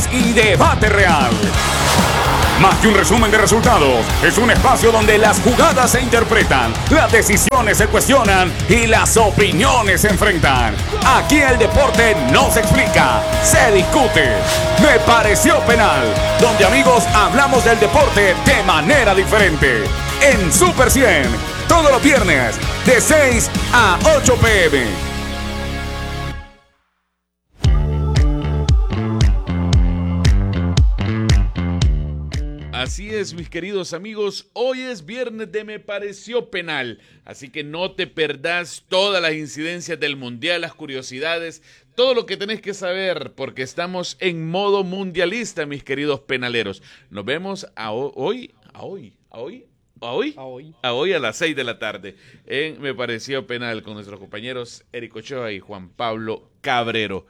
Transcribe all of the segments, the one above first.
y debate real. Más que un resumen de resultados, es un espacio donde las jugadas se interpretan, las decisiones se cuestionan y las opiniones se enfrentan. Aquí el deporte no se explica, se discute. Me pareció penal, donde amigos hablamos del deporte de manera diferente. En Super 100, todos los viernes, de 6 a 8 p.m. Así es, mis queridos amigos, hoy es viernes de Me Pareció Penal, así que no te perdás todas las incidencias del Mundial, las curiosidades, todo lo que tenés que saber, porque estamos en modo mundialista, mis queridos penaleros. Nos vemos hoy a las 6 de la tarde en Me Pareció Penal con nuestros compañeros Eric Ochoa y Juan Pablo Cabrero.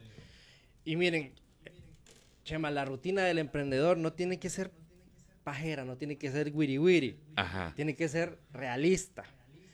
Y miren, Chema, la rutina del emprendedor no tiene que ser pajera, no tiene que ser wiri wiri, tiene que ser realista.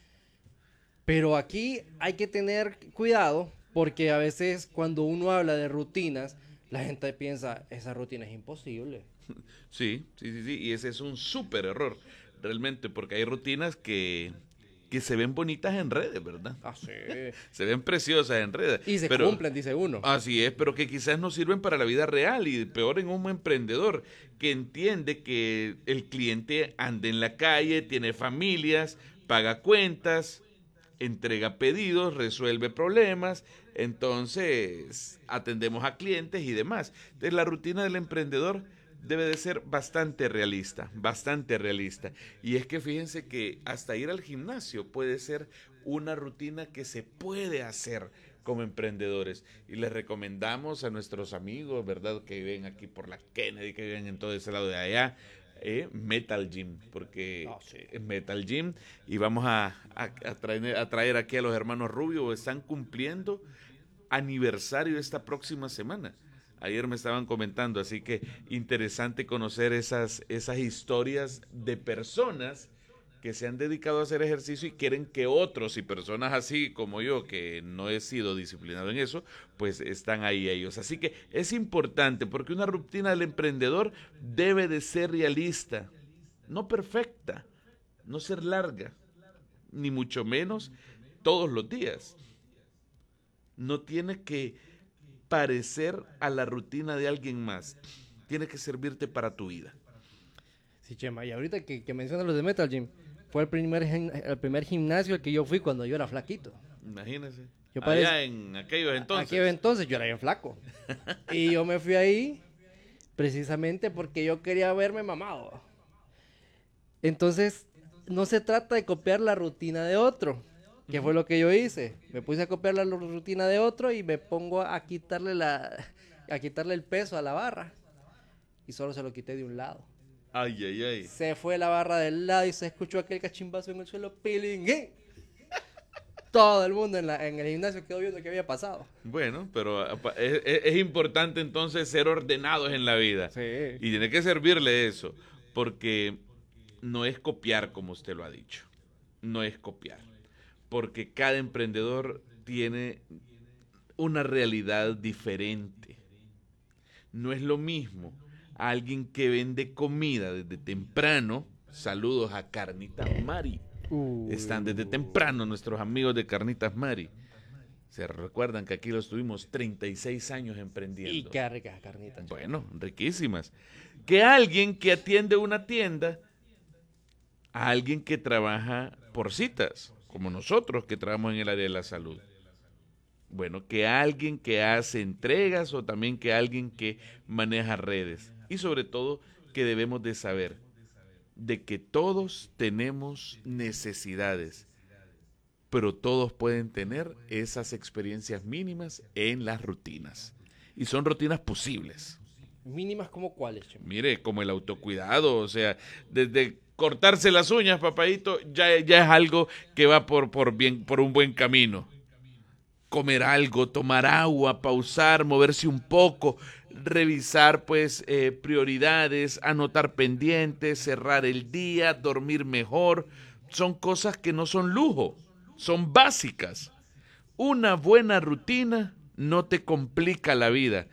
Pero aquí hay que tener cuidado porque a veces cuando uno habla de rutinas, la gente piensa, esa rutina es imposible. Sí, y ese es un súper error, realmente, porque hay rutinas que se ven bonitas en redes, ¿verdad? Ah, sí. Se ven preciosas en redes. Y se cumplen, dice uno. Así es, pero que quizás no sirven para la vida real y peor en un emprendedor que entiende que el cliente anda en la calle, tiene familias, paga cuentas, entrega pedidos, resuelve problemas, entonces atendemos a clientes y demás. Entonces la rutina del emprendedor debe de ser bastante realista. Y es que fíjense que hasta ir al gimnasio puede ser una rutina que se puede hacer como emprendedores. Y les recomendamos a nuestros amigos, ¿verdad?, que viven aquí por la Kennedy, que viven en todo ese lado de allá, Metal Gym, porque es Metal Gym. Y vamos a traer aquí a los hermanos Rubio, están cumpliendo aniversario esta próxima semana. Ayer me estaban comentando, así que interesante conocer esas historias de personas que se han dedicado a hacer ejercicio y quieren que otros y personas así como yo, que no he sido disciplinado en eso, pues están ahí ellos. Así que es importante porque una rutina del emprendedor debe de ser realista, no perfecta, no ser larga, ni mucho menos todos los días. No tiene que parecer a la rutina de alguien más. Tiene que servirte para tu vida. Sí, Chema, y ahorita que mencionas los de Metal Gym, fue el primer gimnasio al que yo fui cuando yo era flaquito. Imagínese. Allá en aquellos entonces. Aquellos entonces yo era bien flaco. Y yo me fui ahí precisamente porque yo quería verme mamado. Entonces, no se trata de copiar la rutina de otro. ¿Qué fue lo que yo hice? Me puse a copiar la rutina de otro y me pongo a quitarle el peso a la barra. Y solo se lo quité de un lado. Ay. Se fue la barra del lado y se escuchó aquel cachimbazo en el suelo. ¡Pilinguín! Todo el mundo en el gimnasio quedó viendo qué había pasado. Bueno, pero es importante entonces ser ordenados en la vida. Sí. Y tiene que servirle eso. Porque no es copiar, como usted lo ha dicho. No es copiar. Porque cada emprendedor tiene una realidad diferente. No es lo mismo alguien que vende comida desde temprano. Saludos a Carnitas Mari. Están desde temprano nuestros amigos de Carnitas Mari. Se recuerdan que aquí los tuvimos 36 años emprendiendo. Y qué ricas carnitas. Bueno, riquísimas. Que alguien que atiende una tienda, a alguien que trabaja por citas, como nosotros que trabajamos en el área de la salud. Bueno, que alguien que hace entregas o también que alguien que maneja redes. Y sobre todo que debemos de saber de que todos tenemos necesidades, pero todos pueden tener esas experiencias mínimas en las rutinas. Y son rutinas posibles. ¿Mínimas como cuáles, Chema? Mire, como el autocuidado, o sea, desde cortarse las uñas, papadito, ya es algo que va por un buen camino. Comer algo, tomar agua, pausar, moverse un poco, revisar pues prioridades, anotar pendientes, cerrar el día, dormir mejor. Son cosas que no son lujo, son básicas. Una buena rutina no te complica la vida,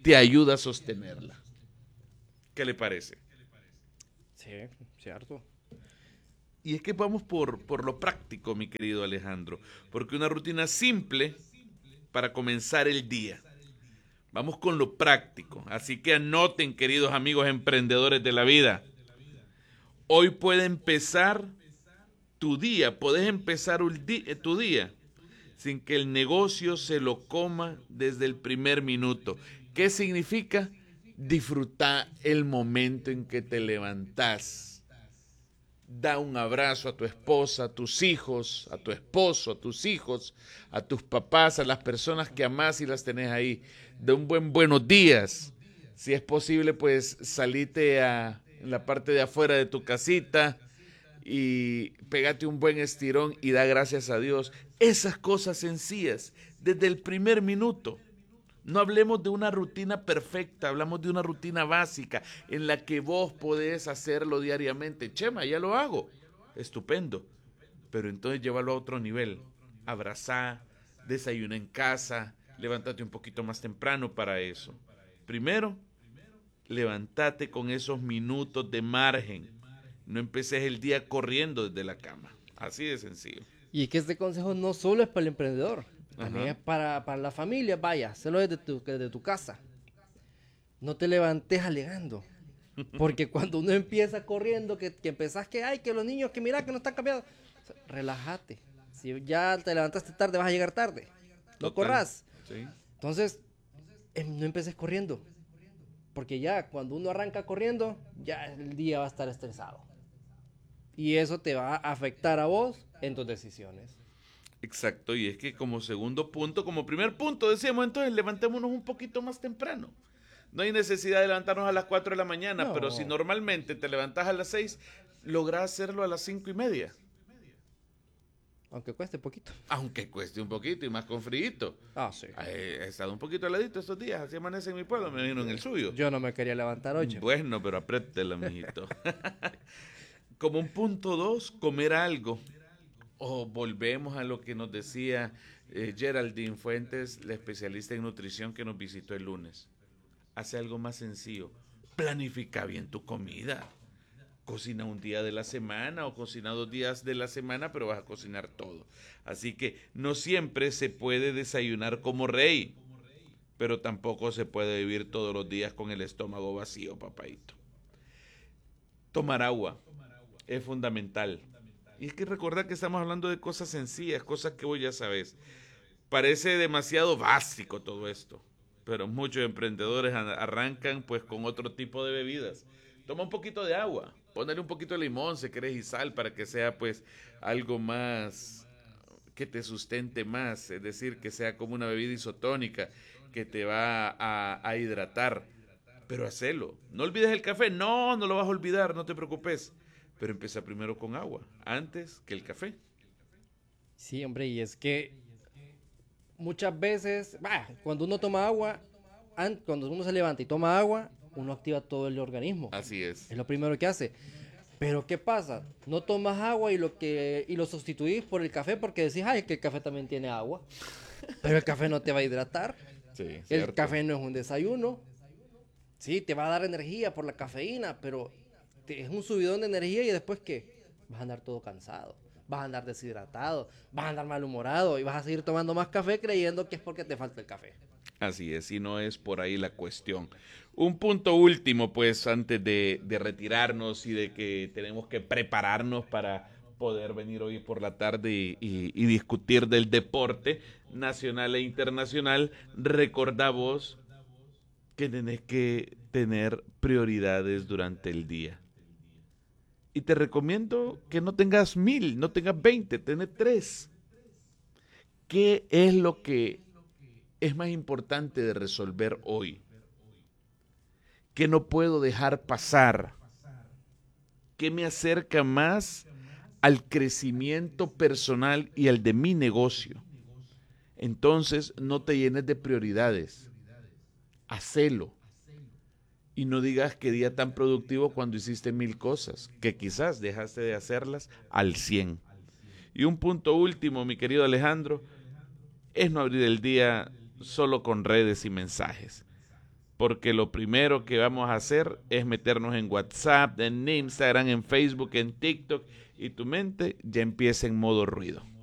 te ayuda a sostenerla. ¿Qué le parece? Sí, cierto. Y es que vamos por lo práctico, mi querido Alejandro, porque una rutina simple para comenzar el día. Vamos con lo práctico, así que anoten, queridos amigos emprendedores de la vida. Hoy puede empezar tu día, puedes empezar tu día sin que el negocio se lo coma desde el primer minuto. ¿Qué significa? Disfrutar el momento en que te levantás. Da un abrazo a tu esposa, a tus hijos, a tu esposo, a tus hijos, a tus papás, a las personas que amás y las tenés ahí. Da un buen buenos días. Si es posible, pues salite en la parte de afuera de tu casita y pégate un buen estirón y da gracias a Dios. Esas cosas sencillas, desde el primer minuto. No hablemos de una rutina perfecta, hablamos de una rutina básica en la que vos podés hacerlo diariamente. Chema, ya lo hago. Estupendo. Pero entonces llévalo a otro nivel. Abrazá, desayuna en casa, levántate un poquito más temprano para eso. Primero, levántate con esos minutos de margen. No empeces el día corriendo desde la cama. Así de sencillo. Y es que este consejo no solo es para el emprendedor, también Ajá. es para la familia. Vaya, hazlo desde tu casa. No te levantes alegando. Porque cuando uno empieza corriendo, que empezás que los niños, que mira que no están cambiados. O sea, relájate. Si ya te levantaste tarde, vas a llegar tarde. No Total. corras. Sí. Entonces, no empeces corriendo. Porque ya cuando uno arranca corriendo, ya el día va a estar estresado. Y eso te va a afectar a vos en tus decisiones. Exacto, y es que como segundo punto, como primer punto, decíamos entonces, levantémonos un poquito más temprano. No hay necesidad de levantarnos a las 4 de la mañana, No. pero si normalmente te levantás a las 6, lográ hacerlo a las 5:30. Aunque cueste poquito. Aunque cueste un poquito y más con frío. Ah, sí. He estado un poquito heladito estos días, así amanece en mi pueblo, me vino en el suyo. Yo no me quería levantar hoy. Bueno, pero apriétela, mijito. Como un punto 2, comer algo. O volvemos a lo que nos decía Geraldine Fuentes, la especialista en nutrición que nos visitó el lunes. Hace algo más sencillo. Planifica bien tu comida. Cocina un día de la semana o cocina 2 días de la semana, pero vas a cocinar todo. Así que no siempre se puede desayunar como rey, pero tampoco se puede vivir todos los días con el estómago vacío, papaito. Tomar agua es fundamental. Y es que recordar que estamos hablando de cosas sencillas, cosas que vos ya sabes. Parece demasiado básico todo esto, pero muchos emprendedores arrancan pues con otro tipo de bebidas. Toma un poquito de agua, ponle un poquito de limón si querés y sal para que sea pues algo más que te sustente más, es decir, que sea como una bebida isotónica que te va a hidratar. Pero hacelo. No olvides el café, no lo vas a olvidar, no te preocupes. Pero empieza primero con agua, antes que el café. Sí, hombre, y es que muchas veces, cuando uno toma agua, cuando uno se levanta y toma agua, uno activa todo el organismo. Así es. Es lo primero que hace. Pero ¿qué pasa? No tomas agua y lo sustituís por el café porque decís, ay, que el café también tiene agua. Pero el café no te va a hidratar. Sí, El café no es un desayuno. Sí, te va a dar energía por la cafeína, pero es un subidón de energía y después ¿qué? Vas a andar todo cansado, vas a andar deshidratado, vas a andar malhumorado y vas a seguir tomando más café creyendo que es porque te falta el café. Así es, y no es por ahí la cuestión. Un punto último, pues, antes de retirarnos y de que tenemos que prepararnos para poder venir hoy por la tarde y discutir del deporte nacional e internacional. Recordá vos que tenés que tener prioridades durante el día. Y te recomiendo que no tengas 1000, no tengas 20, tenés 3. ¿Qué es lo que es más importante de resolver hoy? ¿Qué no puedo dejar pasar? ¿Qué me acerca más al crecimiento personal y al de mi negocio? Entonces, no te llenes de prioridades. Hacelo. Y no digas qué día tan productivo cuando hiciste 1000 cosas, que quizás dejaste de hacerlas al 100. Y un punto último, mi querido Alejandro, es no abrir el día solo con redes y mensajes. porque lo primero que vamos a hacer es meternos en WhatsApp, en Instagram, en Facebook, en TikTok, y tu mente ya empieza en modo ruido.